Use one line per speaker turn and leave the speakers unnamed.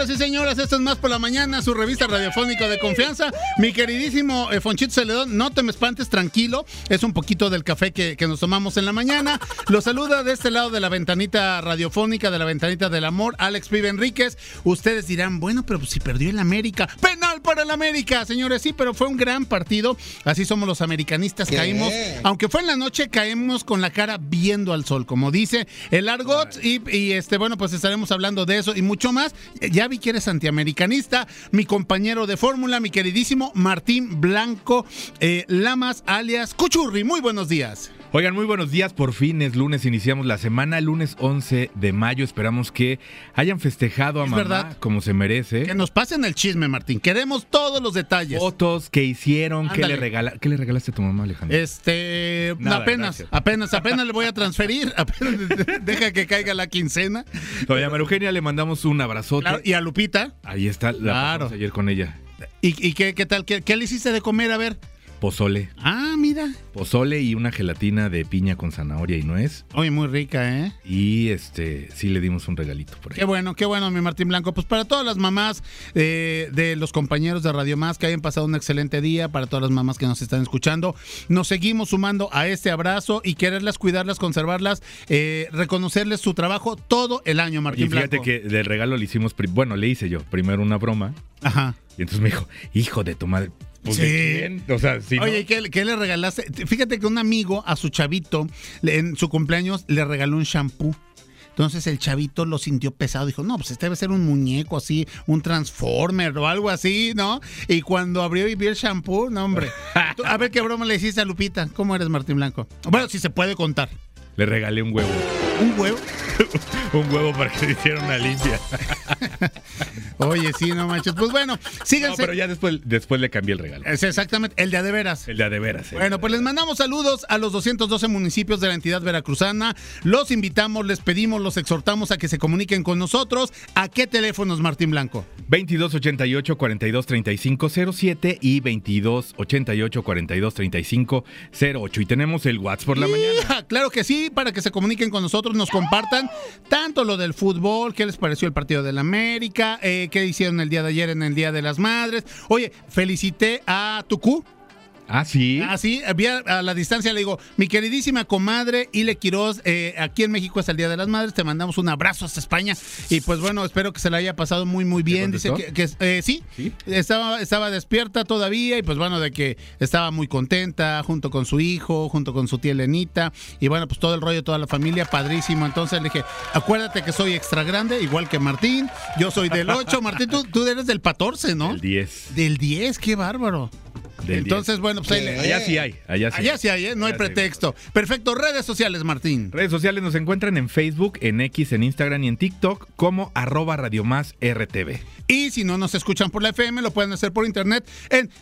Señoras y señores, esto es Más por la Mañana, su revista radiofónica de confianza. Mi queridísimo Fonchito Celedón, no te me espantes, tranquilo. Es un poquito del café que nos tomamos en la mañana. Lo saluda de este lado de la ventanita radiofónica, de la ventanita del amor, Alex Pibe Enríquez. Ustedes dirán, bueno, pero si perdió el América. ¡Penal para el América! Señores, sí, pero fue un gran partido. Así somos los americanistas. Caímos, aunque fue en la noche, caemos con la cara viendo al sol, como dice el argot. Y bueno, pues estaremos hablando de eso y mucho más. Ya vi que eres antiamericanista, mi compañero de fórmula, mi queridísimo Martín Blanco Lamas, alias Cuchurri. Muy buenos días.
Oigan, muy buenos días, por fin es lunes, iniciamos la semana, lunes 11 de mayo, esperamos que hayan festejado a mamá, ¿verdad?, como se merece.
Que nos pasen el chisme, Martín, queremos todos los detalles.
Fotos que hicieron, ¿qué le regalaste a tu mamá, Alejandro?
Nada, apenas le voy a transferir, deja que caiga la quincena.
Doña María Eugenia, le mandamos un abrazote.
Claro, y a Lupita.
Ahí está, la pasamos ayer con ella.
¿Y qué tal? ¿Qué le hiciste de comer? A ver.
Pozole.
Ah, mira.
Pozole y una gelatina de piña con zanahoria y nuez.
Oye, muy rica, ¿eh?
Y sí le dimos un regalito por ahí.
Qué bueno, mi Martín Blanco. Pues para todas las mamás de los compañeros de Radio Más, que hayan pasado un excelente día, para todas las mamás que nos están escuchando, nos seguimos sumando a este abrazo y quererlas, cuidarlas, conservarlas, reconocerles su trabajo todo el año, Martín Blanco.
Y fíjate que del regalo le hicimos, le hice yo primero una broma.
Ajá.
Y entonces me dijo, hijo de tu madre. Pues
sí.
¿De quién? O sea, si
Oye, no... ¿qué le regalaste? Fíjate que un amigo a su chavito en su cumpleaños le regaló un shampoo. Entonces el chavito lo sintió pesado, dijo, no, pues este debe ser un muñeco así, un Transformer o algo así, ¿no? Y cuando abrió y vio el shampoo, no, hombre. A ver qué broma le hiciste a Lupita. ¿Cómo eres, Martín Blanco? Bueno, si se puede contar.
Le regalé un huevo.
¿Un huevo?
Un huevo para que le hiciera una limpia.
Oye, sí, no manches. Pues bueno, síganse.
No, pero ya después le cambié el regalo.
Es exactamente, el de a de veras.
El de a de veras.
Bueno, pues les mandamos saludos a los 212 municipios de la entidad veracruzana. Los invitamos, les pedimos, los exhortamos a que se comuniquen con nosotros. ¿A qué teléfonos, Martín Blanco?
2288-423507 y 2288-423508. Y tenemos el WhatsApp por la mañana.
Claro que sí, para que se comuniquen con nosotros, nos compartan tanto lo del fútbol, qué les pareció el partido del América, qué hicieron el día de ayer en el Día de las Madres. Oye, felicité a Tucú.
¿Ah, sí?
Ah, sí, a la distancia le digo, mi queridísima comadre Ile Quiroz, aquí en México es el Día de las Madres, te mandamos un abrazo hasta España y pues bueno, espero que se la haya pasado muy muy bien. Dice que sí, estaba despierta todavía y pues bueno, de que estaba muy contenta junto con su hijo, junto con su tía Elenita y bueno, pues todo el rollo, toda la familia, padrísimo. Entonces le dije, acuérdate que soy extra grande, igual que Martín, yo soy del 8, Martín, tú eres del 14, ¿no?
Del 10.
Del 10, qué bárbaro. Entonces, bueno, pues
allá sí hay,
no hay pretexto. Perfecto, redes sociales, Martín.
Redes sociales nos encuentran en Facebook, en X, en Instagram y en TikTok como @RadioMásRTV.
Y si no nos escuchan por la FM, lo pueden hacer por internet en